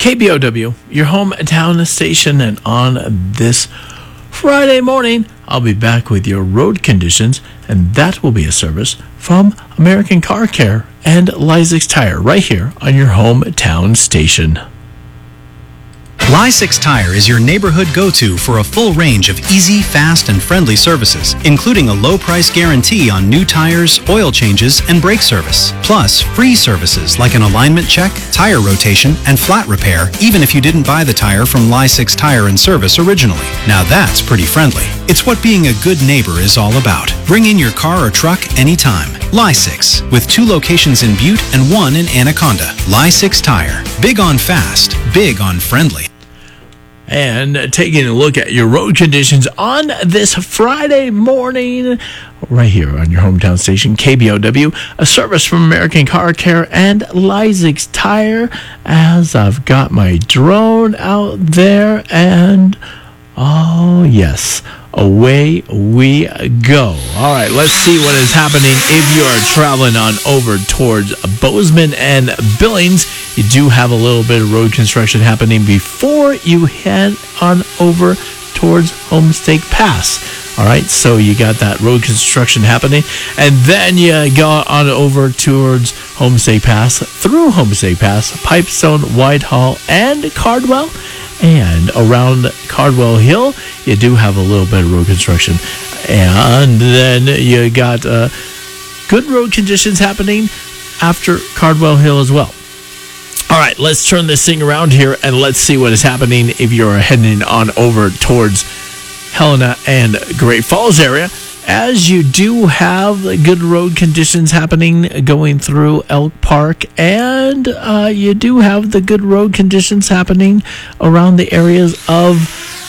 KBOW, your hometown station, and on this Friday morning, I'll be back with your road conditions, and that will be a service from American Car Care and Lysix Tire right here on your hometown station. Lysix Tire is your neighborhood go-to for a full range of easy, fast, and friendly services, including a low price guarantee on new tires, oil changes, and brake service. Plus, free services like an alignment check, tire rotation, and flat repair, even if you didn't buy the tire from Lysix Tire and Service originally. Now that's pretty friendly. It's what being a good neighbor is all about. Bring in your car or truck anytime. Lysix, with 2 locations in Butte and 1 in Anaconda. Lysix Tire. Big on fast, big on friendly. And taking a look at your road conditions on this Friday morning, right here on your hometown station, KBOW, a service from American Car Care and Lysix Tire, as I've got my drone out there, and oh yes, away we go. All right, let's see what is happening if you are traveling on over towards Bozeman and Billings. You do have a little bit of road construction happening before you head on over towards Homestake Pass. All right, so you got that road construction happening, and then you go on over towards Homestake Pass, through Homestake Pass, Pipestone, Whitehall, and Cardwell. And around Cardwell Hill, you do have a little bit of road construction. And then you got good road conditions happening after Cardwell Hill as well. All right, let's turn this thing around here and let's see what is happening if you're heading on over towards Helena and Great Falls area, as you do have good road conditions happening going through Elk Park, and you do have the good road conditions happening around the areas of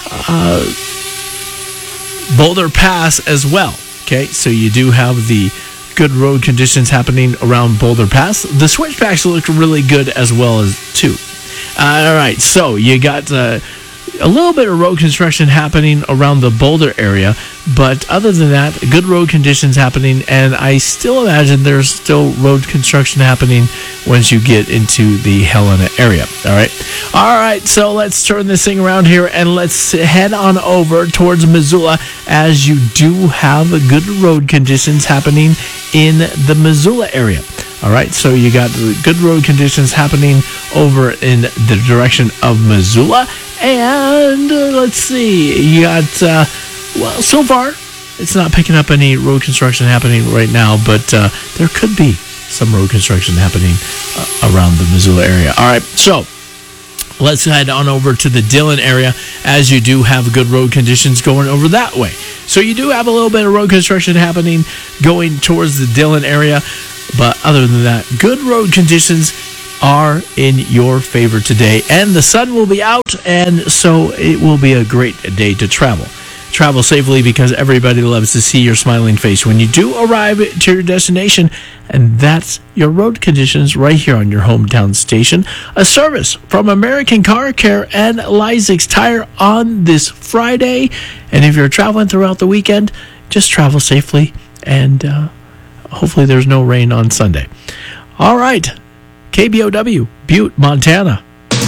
Boulder Pass as well. Okay, so you do have the good road conditions happening around Boulder Pass. The switchbacks look really good as well as too. All right, so you got a little bit of road construction happening around the Boulder area, but other than that, good road conditions happening, and I still imagine there's still road construction happening once you get into the Helena area. All right, so let's turn this thing around here and let's head on over towards Missoula, as you do have good road conditions happening in the Missoula area. All right, so you got good road conditions happening over in the direction of Missoula. And let's see, you got, well, so far, it's not picking up any road construction happening right now, but there could be some road construction happening around the Missoula area. All right, so let's head on over to the Dillon area, as you do have good road conditions going over that way. So you do have a little bit of road construction happening going towards the Dillon area, but other than that, good road conditions are in your favor today, and the sun will be out, and so it will be a great day to travel. Travel safely, because everybody loves to see your smiling face when you do arrive to your destination, and that's your road conditions right here on your hometown station. A service from American Car Care and Lysix Tire on this Friday, and if you're traveling throughout the weekend, just travel safely, and hopefully there's no rain on Sunday. All right. KBOW, Butte, Montana.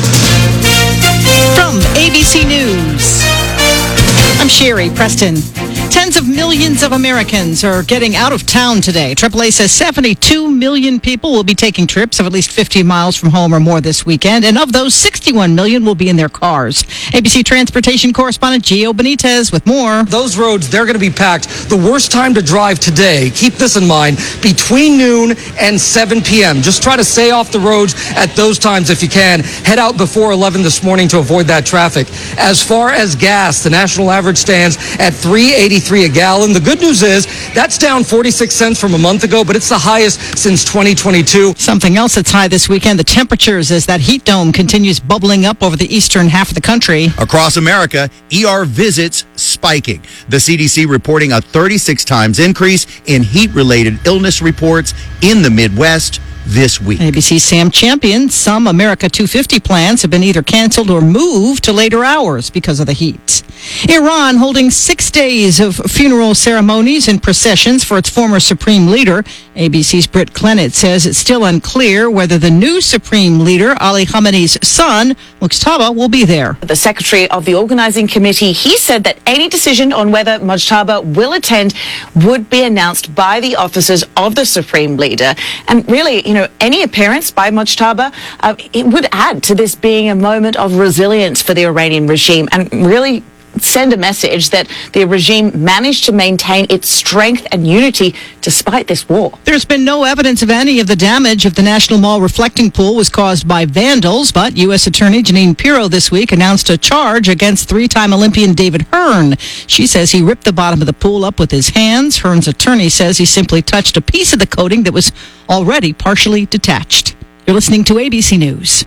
From ABC News, I'm Sherry Preston. Tens of millions of Americans are getting out of town today. AAA says 72 million people will be taking trips of at least 50 miles from home or more this weekend, and of those, 61 million will be in their cars. ABC Transportation correspondent Gio Benitez with more. Those roads, they're going to be packed. The worst time to drive today, keep this in mind, between noon and 7 p.m. Just try to stay off the roads at those times if you can. Head out before 11 this morning to avoid that traffic. As far as gas, the national average stands at $3.83 a gallon. The good news is that's down 46 cents from a month ago, but it's the highest since 2022. Something else that's high this weekend, the temperatures, as that heat dome continues bubbling up over the eastern half of the country. Across America, ER visits spiking. The CDC reporting a 36 times increase in heat-related illness reports in the Midwest this week. ABC's Sam Champion. Some America 250 plans have been either canceled or moved to later hours because of the heat. Iran holding 6 days of funeral ceremonies and processions for its former supreme leader. ABC's Britt Clennett says it's still unclear whether the new supreme leader, Ali Khamenei's son, Mujtaba, will be there. The secretary of the organizing committee, he said that any decision on whether Mujtaba will attend would be announced by the officers of the supreme leader. And really, any appearance by Mujtaba, it would add to this being a moment of resilience for the Iranian regime and really send a message that the regime managed to maintain its strength and unity despite this war. There's been no evidence of any of the damage of the National Mall reflecting pool was caused by vandals, but U.S. Attorney Janine Pirro this week announced a charge against three-time Olympian David Hearn. She says he ripped the bottom of the pool up with his hands. Hearn's attorney says he simply touched a piece of the coating that was already partially detached. You're listening to ABC News.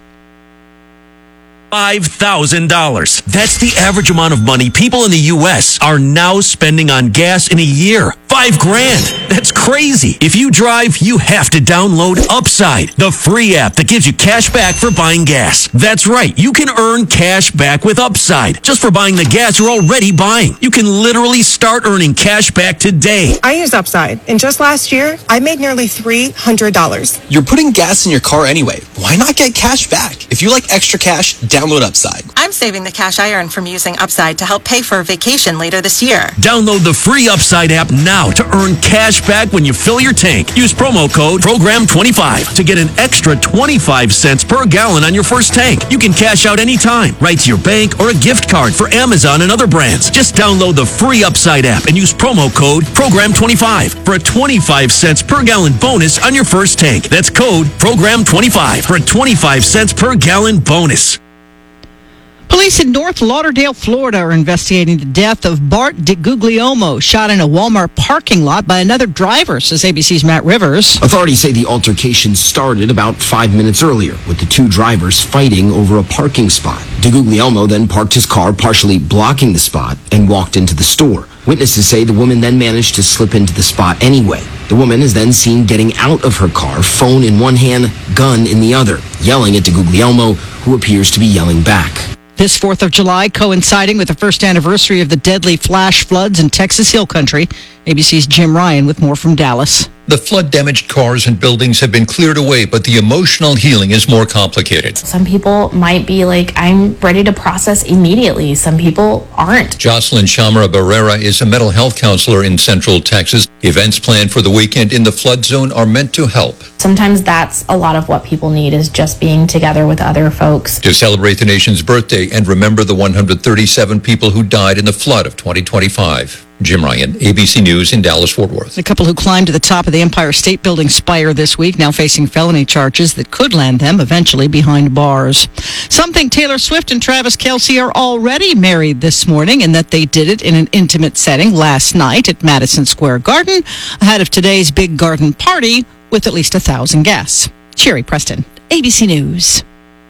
$5,000. That's the average amount of money people in the U.S. are now spending on gas in a year. $5,000. That's crazy. If you drive, you have to download Upside, the free app that gives you cash back for buying gas. That's right. You can earn cash back with Upside just for buying the gas you're already buying. You can literally start earning cash back today. I use Upside, and just last year, I made nearly $300. You're putting gas in your car anyway. Why not get cash back? If you like extra cash, download Upside. I'm saving the cash I earn from using Upside to help pay for a vacation later this year. Download the free Upside app now to earn cash back when you fill your tank. Use promo code PROGRAM25 to get an extra 25 cents per gallon on your first tank. You can cash out anytime, right to your bank or a gift card for Amazon and other brands. Just download the free Upside app and use promo code PROGRAM25 for a 25 cents per gallon bonus on your first tank. That's code PROGRAM25 for a 25 cents per gallon bonus. Police in North Lauderdale, Florida are investigating the death of Bart DiGuglielmo, shot in a Walmart parking lot by another driver, says ABC's Matt Rivers. Authorities say the altercation started about 5 minutes earlier, with the two drivers fighting over a parking spot. DiGuglielmo then parked his car, partially blocking the spot, and walked into the store. Witnesses say the woman then managed to slip into the spot anyway. The woman is then seen getting out of her car, phone in one hand, gun in the other, yelling at DiGuglielmo, who appears to be yelling back. This 4th of July coinciding with the first anniversary of the deadly flash floods in Texas Hill Country. ABC's Jim Ryan with more from Dallas. The flood-damaged cars and buildings have been cleared away, but the emotional healing is more complicated. Some people might be like, I'm ready to process immediately. Some people aren't. Jocelyn Chamara Barrera is a mental health counselor in Central Texas. Events planned for the weekend in the flood zone are meant to help. Sometimes that's a lot of what people need, is just being together with other folks. To celebrate the nation's birthday and remember the 137 people who died in the flood of 2025. Jim Ryan, ABC News in Dallas-Fort Worth. The couple who climbed to the top of the Empire State Building spire this week now facing felony charges that could land them eventually behind bars. Some think Taylor Swift and Travis Kelce are already married this morning and that they did it in an intimate setting last night at Madison Square Garden ahead of today's big garden party with at least 1,000 guests. Sherry Preston, ABC News.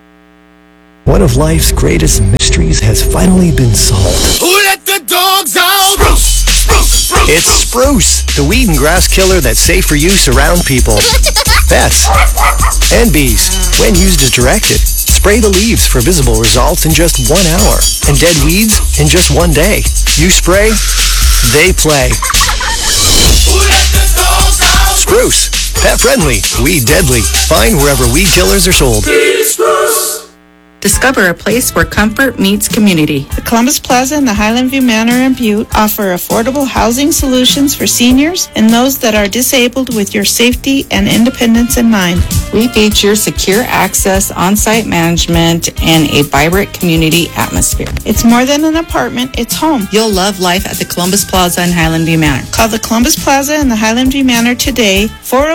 One of life's greatest mysteries has finally been solved. Who let the dogs out? Spruce! It's Spruce, the weed and grass killer that's safe for use around people, pets, and bees. When used as directed, spray the leaves for visible results in just 1 hour, and dead weeds in just 1 day. You spray, they play. Who let the dogs out? Spruce, pet friendly, weed deadly. Find wherever weed killers are sold. Discover a place where comfort meets community. The Columbus Plaza and the Highland View Manor in Butte offer affordable housing solutions for seniors and those that are disabled with your safety and independence in mind. We feature secure access, on-site management, and a vibrant community atmosphere. It's more than an apartment, it's home. You'll love life at the Columbus Plaza and Highland View Manor. Call the Columbus Plaza and the Highland View Manor today,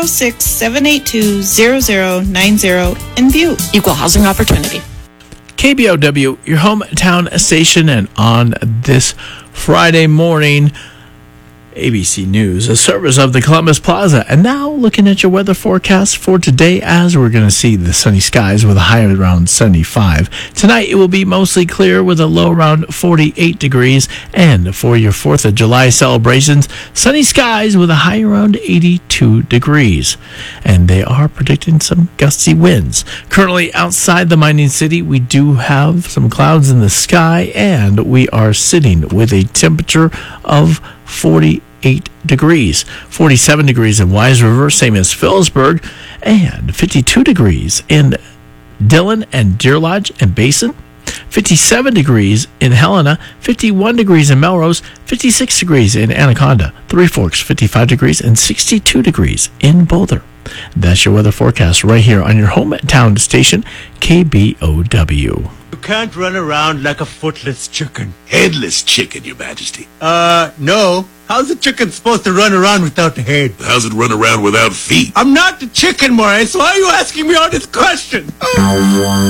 406-782-0090 in Butte. Equal housing opportunity. KBOW, your hometown station, and on this Friday morning, ABC News, a service of the Columbus Plaza. And now looking at your weather forecast for today, as we're going to see the sunny skies with a high around 75. Tonight it will be mostly clear with a low around 48 degrees. And for your 4th of July celebrations, sunny skies with a high around 82 degrees. And they are predicting some gusty winds. Currently outside the mining city, we do have some clouds in the sky, and we are sitting with a temperature of 48 degrees. 47 degrees in Wise River, same as Phillipsburg, and 52 degrees in Dillon and Deer Lodge and Basin. 57 degrees in Helena, 51 degrees in Melrose, 56 degrees in Anaconda, Three Forks, 55 degrees, and 62 degrees in Boulder. That's your weather forecast right here on your hometown station, KBOW. You can't run around like a footless chicken. Headless chicken, Your Majesty. No. How's a chicken supposed to run around without a head? How's it run around without feet? I'm not the chicken, Maurice. Why are you asking me all this question?